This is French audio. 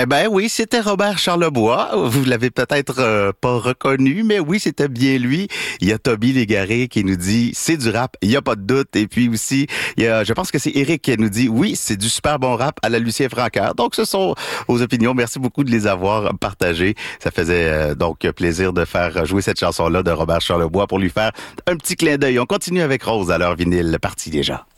Eh ben oui, c'était Robert Charlebois. Vous l'avez peut-être pas reconnu, mais oui, c'était bien lui. Il y a Toby Légaré qui nous dit c'est du rap, il y a pas de doute. Et puis aussi, je pense que c'est Eric qui nous dit oui, c'est du super bon rap à la Lucien Francaire. Donc ce sont vos opinions. Merci beaucoup de les avoir partagées. Ça faisait donc plaisir de faire jouer cette chanson-là de Robert Charlebois pour lui faire un petit clin d'œil. On continue avec Rose à l'heure vinyle, parti déjà.